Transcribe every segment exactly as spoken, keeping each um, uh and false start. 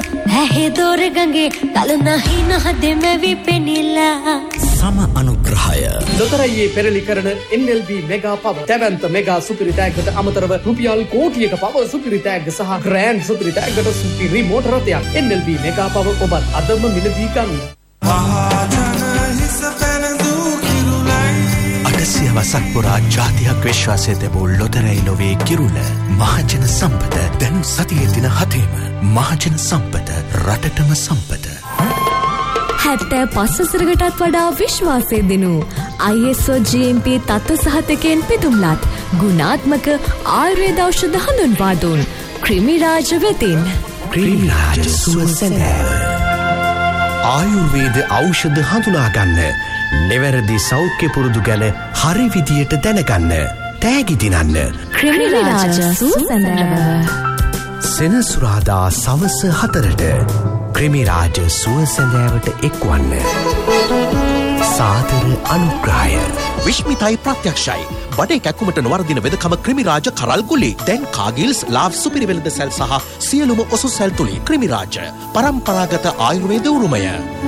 ඇහි දොර ගඟේ තල නැහි නහද මෙවි පෙනිලා සම අනුග්‍රහය ලොතරැයියේ පෙරලි කරන එන් එල් බී මෙගා පව දැවැන්ත මෙගා සුපිරි තෑග්ගට අමතරව රුපියල් කෝටියක පව සුපිරි තෑග්ග සහ ග්‍රෑන්ඩ් සුපිරි තෑග්ගට සුපිරි මෝටර රථයක් එන් එල් බී මෙගා පව ඔබත් අදම මිලදී ගන්න. අටසිය වසක් පුරා ජාතියක් විශ්වාසය තිබූ ලොතරැයි ලොවේ කිරුළ මහජන සම්පත දැන් සතියේ දින හතේම මහජන සම්පත රටටම සම්පත. හැත්තෑ පස්වසරකටත් වඩා විශ්වාසය දෙනු ආයි එස් ඕ ජී එම් පී තත්ත්ව සහතිකයෙන් පිදුම්ලත් ගුණාත්මක ආයුර්වේද ඖෂධ හඳුන්වා දුන් ක්‍රිමිරාජ වෙතින් ක්‍රිමිරාජ සුවසැලෑව ආයුර්වේද ඖෂධ හඳුනා ගන්න නිවැරදි සෞඛ්‍ය පුරුදු ගැන හරි විදියට දැනගන්න තෑගි දිනන්න ක්‍රිමිරාජ සුවසැලෑව සෙනසුරාදා සවස හතරට ක්‍රිමිරාජ සුවසැලෑවට එක්වන්න. සාදර අනුග්‍රහය විශ්මිතයි ප්‍රත්‍යක්ෂයි බඩේ කැක්කුමට නොවර්දින වෙදකම ක්‍රිමිරාජ කරල් ගුලි දැන් කාගිල්ස් ලාව් සුපිරි වෙළඳ සැල් සහ සියලුම ඔසු සැල් තුලින් ක්‍රිමිරාජ පරම්පරාගත ආයුර්වේද උරුමය.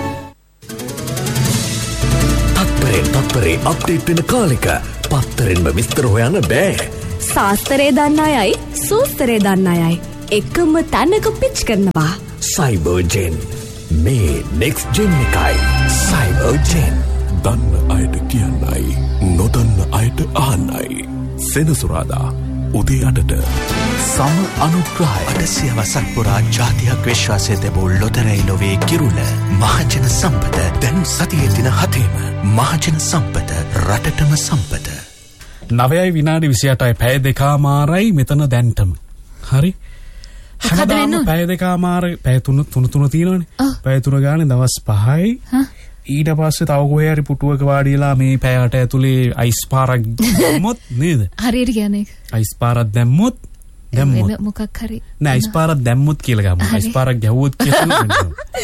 තත්පරේ තත්පරේ අප්ඩේට් වෙන කාලෙක පත්තරෙන්ම විස්තර හොයන්න බෑ. ශාස්ත්‍රය දන්න අයයි සූස්තරය දන්න අයයි එකම තැනක පිච් කරනවා. සයිබර්ජෙන් මේ නෙක්ස්ට් ජෙන් එකයි. සයිබර්ජෙන් දන්න අයට කියන්නයි නොදන්න අයට අහන්නයි. සෙනසුරාදා උදේ අටට සම අනුග්‍රහය. අටසිය වසක් පුරා ජාතියක් විශ්වාසය තිබූ ලොතරැයි ලොවේ කිරුළ මහජන සම්පත දැන් සතියේ දින හතේම මහජන සම්පත රටටම සම්පත. නවයයි විනාඩි විසිඅටයි පැය දෙකමාරයි මෙතන දැන්ටම. හරි හැමදාම පැය දෙකමාර පැය තුන තුන තුන තියෙනවනේ. පැය තුන ගානේ දවස් පහයි. ඊට පස්සේ තව කොහේ හරි පුටුවක වාඩිලා මේ පැයට ඇතුලේ අයිස් පාරක් දැම්මොත් නේද? හරියට කියන්නේ. අයිස් පාරක් දැම්මොත් දැම්මොත් මොකක් හරි නෑ අයිස් පාරක් දැම්මොත් කියලා ගමු. අයිස් පාරක් ගැහුවොත් කියලා.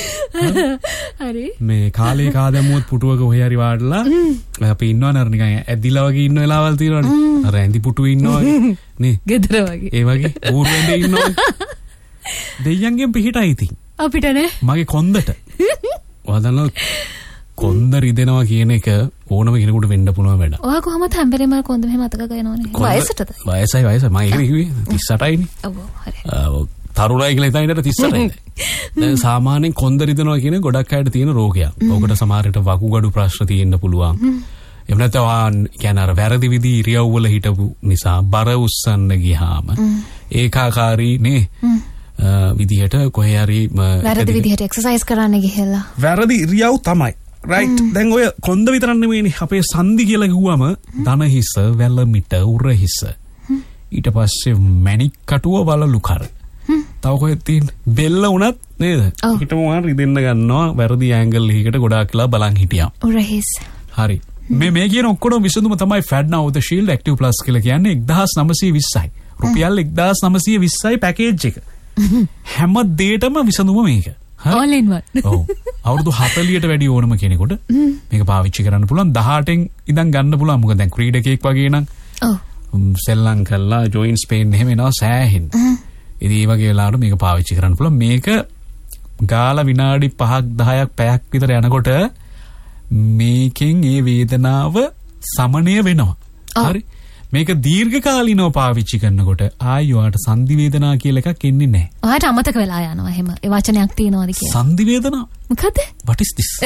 හරි. මේ කාලේ කා දැම්මොත් පුටුවක කොහේ හරි වාඩිලා අපි ඉන්නවනේ අර නිකන් ඇදිලා වගේ ඉන්න වෙලාවල් තියෙනවනේ. අර ඇඳි පුටුවේ ඉන්නවා වගේ නේ. ගෙදර වගේ. ඒ වගේ ඌරුවෙන්ද ඉන්නවා. දෙයියන්ගෙන් පිහිටයි ඉතින්. අපිට නේ. මගේ කොන්දට. ඔයාලා කොන්ද රිදෙනවා කියන එක ඕනම කෙනෙකුට වෙන්න පුළුවන් වැඩ. ඔයා කොහොමද හැම්බෙරේම කොන්ද මෙහෙම අතක ගයනවනේ. වයසටද? වයසයි වයසයි මම ඒක කිව්වේ තිස් අටයිනේ. ඔව් හරි. තරුණයි කියලා හිතන තිස් අටයි. දැන් සාමාන්‍යයෙන් කොන්ද රිදෙනවා කියන ගොඩක් අයට තියෙන රෝගයක්. ඔකට සමහර විට වකුගඩු ප්‍රශ්න තියෙන්න පුළුවන්. එහෙම නැත්නම් කියන්නේ අර වැරදි විදි ඉරියව් වල හිටපු නිසා බර උස්සන්න ගියාම ඒකාකාරී නේ විදිහට කොහේ හරි වැරදි විදිහට එක්සර්සයිස් කරන්න ගිහලා වැරදි ඉරියව් තමයි. රයිට්. දැන් ඔය කොන්ද විතරක් නෙවෙයිනේ අපේ සන්ධි කියලා කිව්වම දන හිස, වැල මිට, උර හිස. ඊට පස්සේ මැණික් කටුව වලලු කර. තව කොහෙද තියෙන්නේ? බෙල්ල උනත් නේද? හිටම වන් රිදෙන්න ගන්නවා වැරදි ඇන්ගල් එකකට ගොඩාක් කියලා බලන් හිටියා. උර හිස. හරි. මේ මේ කියන ඔක්කොම විසඳුම තමයි Fadna the Shield Active Plus කියලා කියන්නේ එක්දාස් නවසිය විස්සයි. රුපියල් එක්දාස් නවසිය විස්සයි පැකේජ් එක. හැම දෙයකටම විසඳුම මේක. all in one. ඔව්. අවුරුදු හතලියට වැඩි ඕනම කෙනෙකුට මේක පාවිච්චි කරන්න පුළුවන්. දහඅටෙන් ඉඳන් ගන්න පුළුවන්. මොකද දැන් ක්‍රීඩකයෙක් වගේ නම් ඔව්. සෙල්ලම් කරලා ජොයින්ට්ස් පේන් එහෙම එනවා සෑහෙන. ඉතින් මේ වගේ වෙලාවට මේක පාවිච්චි කරන්න පුළුවන්. මේක ගාලා විනාඩි පහක් දහයක් පැයක් විතර යනකොට මේකෙන් ඒ වේදනාව සමනය වෙනවා. හරි. මේක දීර්ඝකාලීනව පාවිච්චි කරනකොට ආයි ඔයාට සංදි වේදනා කියලා එකක් එන්නේ නැහැ. ඔයාට අමතක වෙලා යනවා එහෙම. ඒ වචනයක් තියෙනවද කියලා. සංදි වේදනා? මොකද? What is this?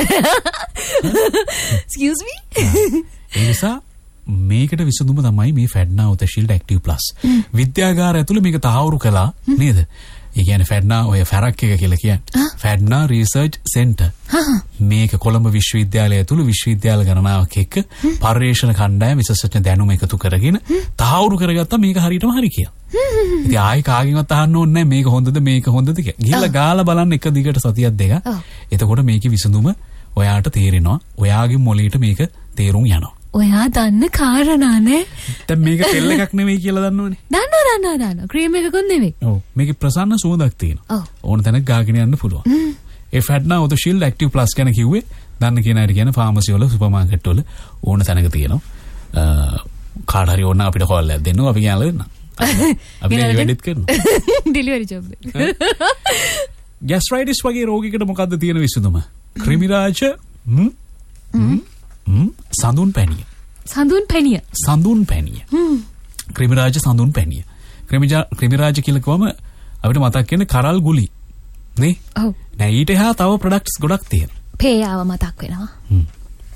Excuse me? ඒ නිසා මේකට විසඳුම තමයි මේ Fadna the Shield Active Plus. විද්‍යාගාර ඇතුළේ මේක තහවුරු කළා නේද? ඒ කියන්නේ Fadna ඔය ෆැරක් එක කියලා කියන්නේ. Fadna Research Center. මේක කොළඹ විශ්වවිද්‍යාලය ඇතුළේ විශ්වවිද්‍යාල ගණනාවක් එක්ක පර්යේෂණ කණ්ඩායම විශේෂඥ දැනුම එකතු කරගෙන තහවුරු කරගත්තා මේක හරියටම හරි කියලා. ඉතින් ආයි කාගෙන්වත් අහන්න ඕනේ නැහැ මේක හොඳද මේක හොඳද කියලා. ගිහලා ගාලා බලන්න එක දිගට සතියක් දෙකක්. එතකොට මේකේ විසඳුම ඔයාට තේරෙනවා. ඔයාගේ මොළයට මේක තේරුම් යනවා. ඔයා දන්න කාරණා නේ. දැන් මේක තෙල් එකක් නෙවෙයි කියලා දන්නවනේ. දන්නවා දන්නවා දන්නවා. ක්‍රීම් එකකුත් නෙවෙයි. ඔව්. මේකේ ප්‍රසන්න සුවඳක් තියෙනවා. ඕන තැනක ගාගෙන යන්න පුළුවන්. ඒ Fadna the Shield Active Plus ගැන කිව්වේ දන්න කියන අයට කියන ෆාමසි වල සුපර් මාකට් වල ඕන තැනක තියෙනවා. කාට හරි ඕන අපිට කෝල් එකක් දෙන්න අපි යාළුවා දෙන්න. අපි මේ වැඩිත් කරනවා. ඩෙලිවරි ජොබ් එක. ગેස්ට්‍රයිටිස් වගේ රෝගයකට මොකද්ද තියෙන විසඳුම? ක්‍රිමිරාජ හ්ම් හ්ම් සඳුන් පැණිය. සඳුන් පැණිය. සඳුන් පැණිය. හ්ම්. ක්‍රිමිරාජ සඳුන් පැණිය. ක්‍රිමිජා ක්‍රිමිරාජ කියලා කිව්වම අපිට මතක් වෙන්නේ කරල් ගුලි. නේ? ඔව්. නෑ ඊට එහා තව ප්‍රොඩක්ට්ස් ගොඩක් තියෙනවා. පේයාව මතක් වෙනවා. හ්ම්.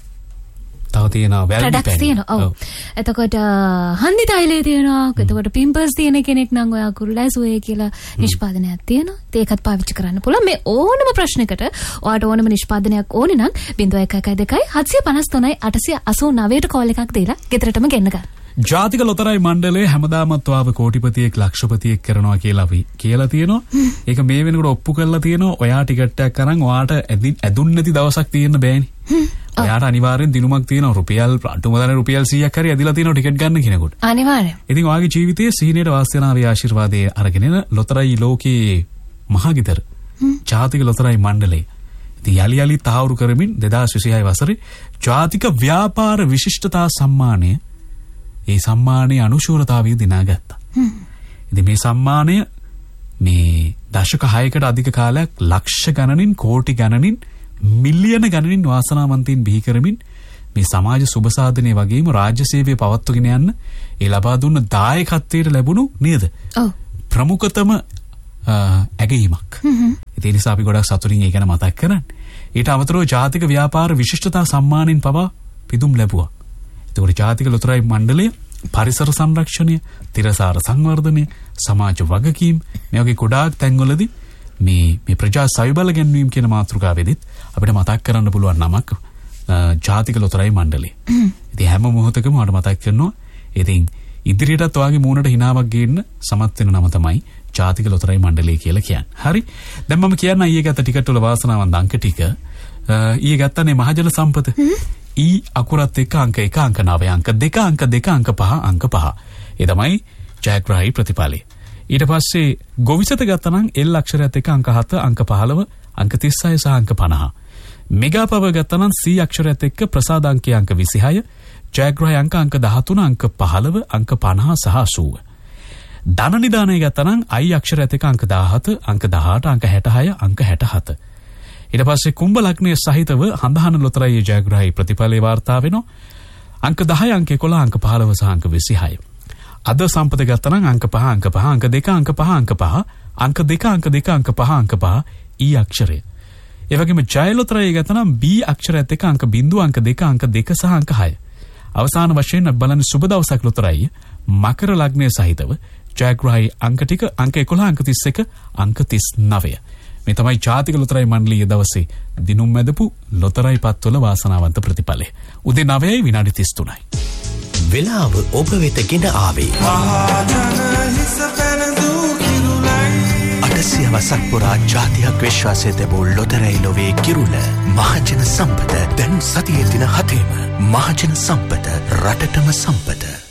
තව තියෙනවා වැල්ඩි ප්‍රොඩක්ට්ස් තියෙනවා. ඔව්. එතකොට හන්දි තෛලය තියෙනවා. එතකොට පිම්පල්ස් තියෙන කෙනෙක් නම් ඔයා කුරුලැසුවේ කියලා නිෂ්පාදනයක් තියෙනවා. ඒකත් පාවිච්චි කරන්න පුළුවන්. මේ ඕනම ප්‍රශ්නයකට ඔයාට ඕනම නිෂ්පාදනයක් ඕනේ නම් zero one one two seven five three eight eight nine ට කෝල් එකක් දීලා ගෙදරටම ගෙන්න ගන්න. ජාතික ලොතරැයි මණ්ඩලය හැමදාමත් ඔයාව කෝටිපතියෙක් ලක්ෂපතියෙක් කරනවා කියලා අපි කියලා තියෙනවා. ඒක මේ වෙනකොට ඔප්පු කරලා තියෙනවා. ඔයා ටිකට් එකක් අරන් ඔයාට ඇදුන් නැති දවසක් තියෙන්න බෑනේ. ඔයාට අනිවාර්යෙන් දිනුමක් තියෙනවා. රුපියල් අටුමදන රුපියල් සීයක් හරි ඇදලා තියෙනවා ටිකට් ගන්න කෙනෙකුට. අනිවාර්යෙන්. ඉතින් ඔයාගේ ජීවිතයේ සීනේට වාස්තනාවේ ආශිර්වාදයේ අරගෙන එන ලොතරැයි ලෝකයේ මහගිතර ජාතික ලොතරැයි මණ්ඩලය ඉතින් යලි යලි තහවුරු කරමින් දෙදාස් විසිහය වසරේ ජාතික ව්‍යාපාර විශිෂ්ටතා සම්මානය ඒ සම්මානයේ අනුශූරතාවය දිනාගත්තා. ඉතින් මේ සම්මානය මේ දශක හයකට අධික කාලයක් ලක්ෂ ගණනින් කෝටි ගණනින් මිලියන ගණනින් වාසනාවන්තයින් බිහි කරමින් මේ සමාජ සුබ සාධනයේ වගේම රාජ්‍ය සේවය පවත්වාගෙන යන්න ඒ ලබා දුන්න දායකත්වයට ලැබුණු නේද? ඔව්. ප්‍රමුඛතම ඇගීමක්. ඒ නිසා අපි ගොඩක් සතුටින් ඒක ගැන මතක් කරන්නේ. ඊට අමතරව ජාතික ව්‍යාපාර විශිෂ්ටතා සම්මානයෙන් පවා පිදුම් ලැබුවා. ඒතකොට ජාතික ලොතරැයි මණ්ඩලය පරිසර සංරක්ෂණය, තිරසාර සංවර්ධනය, සමාජ වගකීම් මේ වගේ ගොඩාක් තැන්වලදී මේ මේ ප්‍රජා සවිබල ගැන්වීම කියන මාතෘකාවෙදිත් අපිට මතක් කරන්න පුළුවන් නමක් ජාතික ලොතරැයි මණ්ඩලය. ඉතින් හැම මොහොතකම මට මතක් කරනවා. ඉතින් ඉදිරියටත් ඔයාගේ මූණට හිනාවක් ගේන්න සමත් වෙන නම තමයි ජාතික ලොතරැයි මණ්ඩලය කියලා කියන්නේ. හරි. දැන් මම කියන්න ඊයේ ගත්ත ටිකට් වල වාසනාවන්ත අංක ටික. ඊයේ ගත්තනේ මහජන සම්පත. ඊ අකුරත් එක්ක අංක එක අංක නවය අංක දෙක අංක දෙක අංක පහ අංක පහ. ඒ තමයි ජයග්‍රාහී ප්‍රතිඵලය. ඊට පස්සේ ගොවිසත ගත්තනම් L අක්ෂරයත් එක්ක අංක හත අංක පහළව අංක තිස් හය සහ අංක පනහ. මෙගාපව ගත්තනම් C අක්ෂරයත් එක්ක ප්‍රසාද අංකය අංක විසිහය, ජයග්‍රාහී අංක අංක දහතුන අංක පහළව අංක පනහ සහ අසූව. ධන නිදානය ගත්තනම් I අක්ෂරයත් එක්ක අංක දාහත අංක දහඅට අංක හැටහය අංක හැටහත. ඊට පස්සේ කුම්භ ලග්නයේ සහිතව හඳහන ලොතරැයි ජයග්‍රාහී ප්‍රතිඵලේ වාර්තා වෙනවා. අංක දහය අංක එකොළහ අංක පහළව සහ අංක විසිහය. අද සම්පත ගත්තනම් අංක පහ අංක පහ අංක දෙක අංක පහ අංක පහ අංක දෙක අංක දෙක අංක පහ අංක පහ E අක්ෂරය. ඒ වගේම ජය ලොතරැයි ගත්තනම් B අක්ෂරයත් එක්ක අංක බිංදුව අංක දෙක අංක දෙක සහ අංක හය. අවසාන වශයෙන් බලන්න සුබ දවසක් ලොතරැයි මකර ලග්නයේ සහිතව ජයග්‍රාහී අංක ටික අංක එකොළහ අංක තිස් එක අංක තිස් නවය. මේ තමයි ජාතික ලොතරැයි මණ්ඩලයේ දවසේ දිනුම් මැදපු ලොතරැයි පත්වල වාසනාවන්ත ප්‍රතිඵලය. උදේ නවයයි විනාඩි තිස් තුනයි. වෙලාව ඔබ වෙත ගෙන ආවේ අටසිය වසක් පුරා ජාතියක් විශ්වාසය තැබූ ලොතරැයි ලොවේ කිරුළ මහජන සම්පත දැන් සතියේ දින හතේම මහජන සම්පත රටටම සම්පත.